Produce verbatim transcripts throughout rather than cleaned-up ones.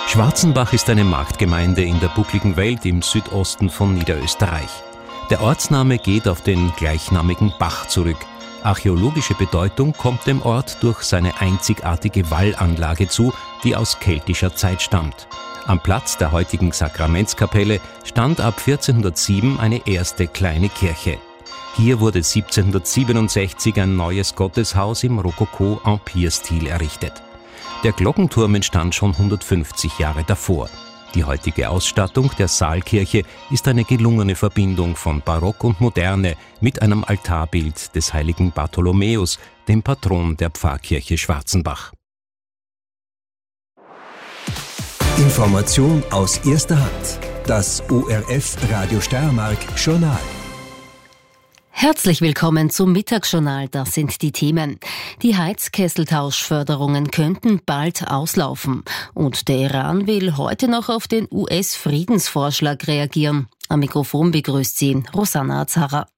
Schwarzenbach ist eine Marktgemeinde in der buckligen Welt im Südosten von Niederösterreich. Der Ortsname geht auf den gleichnamigen Bach zurück. Archäologische Bedeutung kommt dem Ort durch seine einzigartige Wallanlage zu, die aus keltischer Zeit stammt. Am Platz der heutigen Sakramentskapelle stand ab vierzehnhundertsieben eine erste kleine Kirche. Hier wurde siebzehnhundertsiebenundsechzig ein neues Gotteshaus im Rokoko-Empire-Stil errichtet. Der Glockenturm entstand schon hundertfünfzig Jahre davor. Die heutige Ausstattung der Saalkirche ist eine gelungene Verbindung von Barock und Moderne mit einem Altarbild des heiligen Bartholomäus, dem Patron der Pfarrkirche Schwarzenbach. Information aus erster Hand. Das O R F Radio Steiermark Journal. Herzlich willkommen zum Mittagsjournal, das sind die Themen. Die Heizkesseltauschförderungen könnten bald auslaufen und der Iran will heute noch auf den U S-Friedensvorschlag reagieren. Am Mikrofon begrüßt sie Rosanna Azara.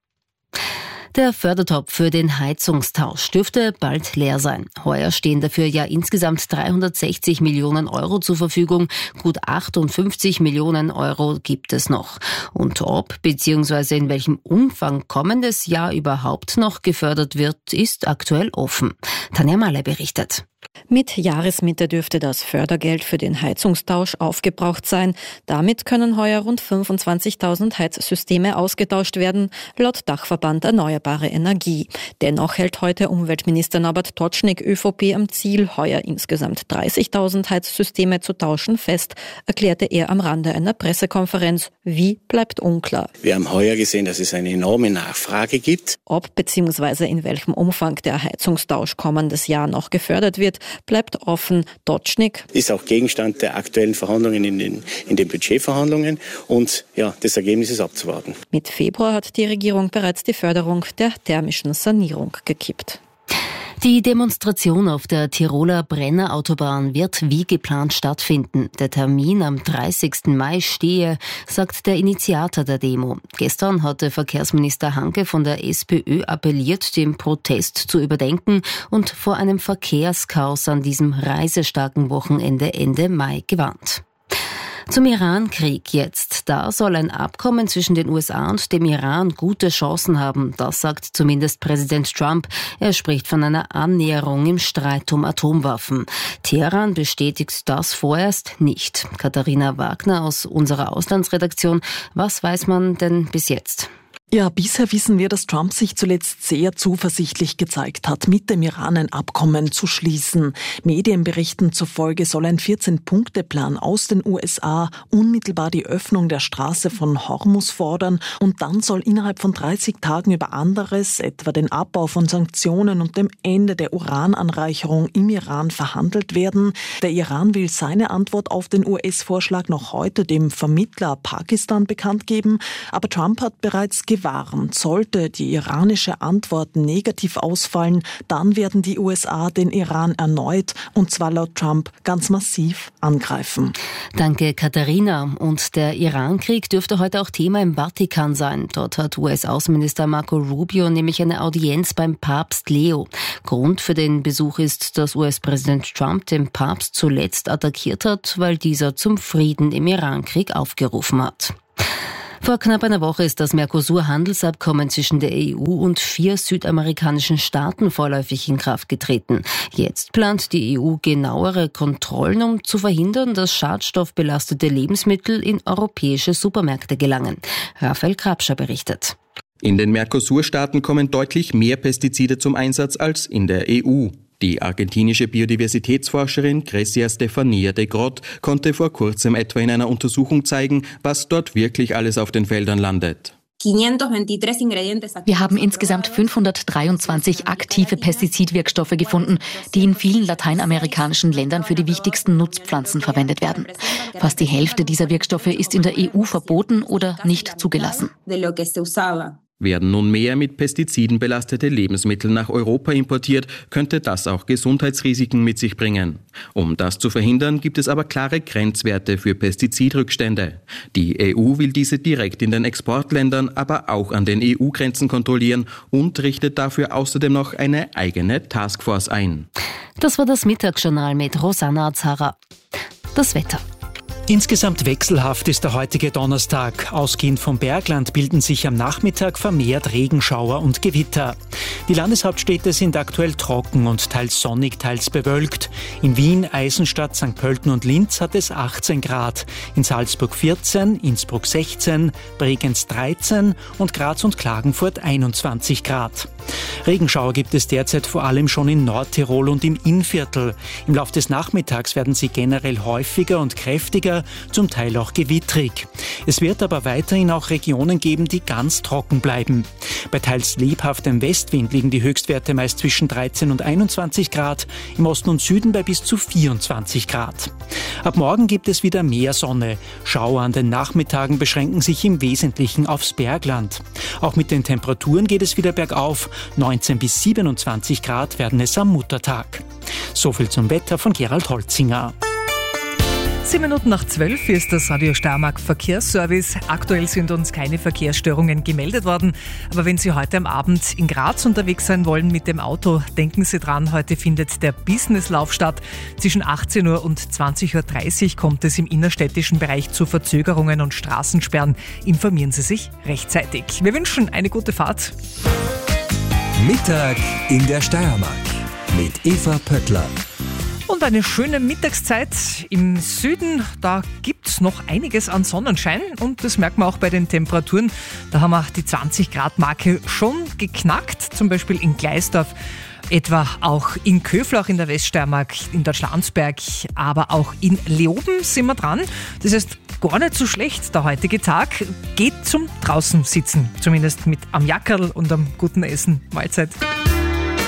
Der Fördertopf für den Heizungstausch dürfte bald leer sein. Heuer stehen dafür ja insgesamt dreihundertsechzig Millionen Euro zur Verfügung. Gut achtundfünfzig Millionen Euro gibt es noch. Und ob bzw. in welchem Umfang kommendes Jahr überhaupt noch gefördert wird, ist aktuell offen. Tanja Mahler berichtet. Mit Jahresmitte dürfte das Fördergeld für den Heizungstausch aufgebraucht sein. Damit können heuer rund fünfundzwanzigtausend Heizsysteme ausgetauscht werden, laut Dachverband Erneuerbare Energie. Dennoch hält heute Umweltminister Norbert Totschnig ÖVP am Ziel, heuer insgesamt dreißigtausend Heizsysteme zu tauschen, fest, erklärte er am Rande einer Pressekonferenz. Wie, bleibt unklar. Wir haben heuer gesehen, dass es eine enorme Nachfrage gibt. Ob bzw. in welchem Umfang der Heizungstausch kommendes Jahr noch gefördert wird, bleibt offen. Totschnig ist auch Gegenstand der aktuellen Verhandlungen in den, in den Budgetverhandlungen und ja, das Ergebnis ist abzuwarten. Mit Februar hat die Regierung bereits die Förderung der thermischen Sanierung gekippt. Die Demonstration auf der Tiroler Brennerautobahn wird wie geplant stattfinden. Der Termin am dreißigsten Mai stehe, sagt der Initiator der Demo. Gestern hatte Verkehrsminister Hanke von der SPÖ appelliert, den Protest zu überdenken und vor einem Verkehrschaos an diesem reisestarken Wochenende Ende Mai gewarnt. Zum Iran-Krieg jetzt. Da soll ein Abkommen zwischen den U S A und dem Iran gute Chancen haben. Das sagt zumindest Präsident Trump. Er spricht von einer Annäherung im Streit um Atomwaffen. Teheran bestätigt das vorerst nicht. Katharina Wagner aus unserer Auslandsredaktion. Was weiß man denn bis jetzt? Ja, bisher wissen wir, dass Trump sich zuletzt sehr zuversichtlich gezeigt hat, mit dem Iran ein Abkommen zu schließen. Medienberichten zufolge soll ein vierzehn-Punkte-Plan aus den U S A unmittelbar die Öffnung der Straße von Hormuz fordern und dann soll innerhalb von dreißig Tagen über anderes, etwa den Abbau von Sanktionen und dem Ende der Urananreicherung im Iran verhandelt werden. Der Iran will seine Antwort auf den U S-Vorschlag noch heute dem Vermittler Pakistan bekannt geben, aber Trump hat bereits gewarnt, sollte die iranische Antwort negativ ausfallen, dann werden die U S A den Iran erneut, und zwar laut Trump, ganz massiv angreifen. Danke, Katharina. Und der Iran-Krieg dürfte heute auch Thema im Vatikan sein. Dort hat U S-Außenminister Marco Rubio nämlich eine Audienz beim Papst Leo. Grund für den Besuch ist, dass U S-Präsident Trump den Papst zuletzt attackiert hat, weil dieser zum Frieden im Iran-Krieg aufgerufen hat. Vor knapp einer Woche ist das Mercosur-Handelsabkommen zwischen der E U und vier südamerikanischen Staaten vorläufig in Kraft getreten. Jetzt plant die E U genauere Kontrollen, um zu verhindern, dass schadstoffbelastete Lebensmittel in europäische Supermärkte gelangen. Raphael Krabscher berichtet. In den Mercosur-Staaten kommen deutlich mehr Pestizide zum Einsatz als in der E U. Die argentinische Biodiversitätsforscherin Grecia Stefania de Grott konnte vor kurzem etwa in einer Untersuchung zeigen, was dort wirklich alles auf den Feldern landet. Wir haben insgesamt fünfhundertdreiundzwanzig aktive Pestizidwirkstoffe gefunden, die in vielen lateinamerikanischen Ländern für die wichtigsten Nutzpflanzen verwendet werden. Fast die Hälfte dieser Wirkstoffe ist in der E U verboten oder nicht zugelassen. Werden nun mehr mit Pestiziden belastete Lebensmittel nach Europa importiert, könnte das auch Gesundheitsrisiken mit sich bringen. Um das zu verhindern, gibt es aber klare Grenzwerte für Pestizidrückstände. Die E U will diese direkt in den Exportländern, aber auch an den E U-Grenzen kontrollieren und richtet dafür außerdem noch eine eigene Taskforce ein. Das war das Mittagsjournal mit Rosanna Azara. Das Wetter. Insgesamt wechselhaft ist der heutige Donnerstag. Ausgehend vom Bergland bilden sich am Nachmittag vermehrt Regenschauer und Gewitter. Die Landeshauptstädte sind aktuell trocken und teils sonnig, teils bewölkt. In Wien, Eisenstadt, Sankt Pölten und Linz hat es achtzehn Grad. In Salzburg vierzehn, Innsbruck sechzehn, Bregenz dreizehn und Graz und Klagenfurt einundzwanzig Grad. Regenschauer gibt es derzeit vor allem schon in Nordtirol und im Innviertel. Im Laufe des Nachmittags werden sie generell häufiger und kräftiger, zum Teil auch gewittrig. Es wird aber weiterhin auch Regionen geben, die ganz trocken bleiben. Bei teils lebhaftem Westwind liegen die Höchstwerte meist zwischen dreizehn und einundzwanzig Grad, im Osten und Süden bei bis zu vierundzwanzig Grad. Ab morgen gibt es wieder mehr Sonne. Schauer an den Nachmittagen beschränken sich im Wesentlichen aufs Bergland. Auch mit den Temperaturen geht es wieder bergauf. neunzehn bis siebenundzwanzig Grad werden es am Muttertag. So viel zum Wetter von Gerald Holzinger. Zehn Minuten nach zwölf ist das Radio Steiermark Verkehrsservice. Aktuell sind uns keine Verkehrsstörungen gemeldet worden. Aber wenn Sie heute am Abend in Graz unterwegs sein wollen mit dem Auto, denken Sie dran, heute findet der Businesslauf statt. Zwischen achtzehn Uhr und zwanzig Uhr dreißig kommt es im innerstädtischen Bereich zu Verzögerungen und Straßensperren. Informieren Sie sich rechtzeitig. Wir wünschen eine gute Fahrt. Mittag in der Steiermark mit Eva Pöttler. Und eine schöne Mittagszeit im Süden, da gibt's noch einiges an Sonnenschein und das merkt man auch bei den Temperaturen. Da haben wir die zwanzig Grad Marke schon geknackt, zum Beispiel in Gleisdorf, etwa auch in Köflach in der Weststeiermark, in der Schlansberg, aber auch in Leoben sind wir dran. Das heißt, gar nicht so schlecht der heutige Tag. Geht zum draußen sitzen, zumindest mit am Jackerl und am guten Essen. Mahlzeit.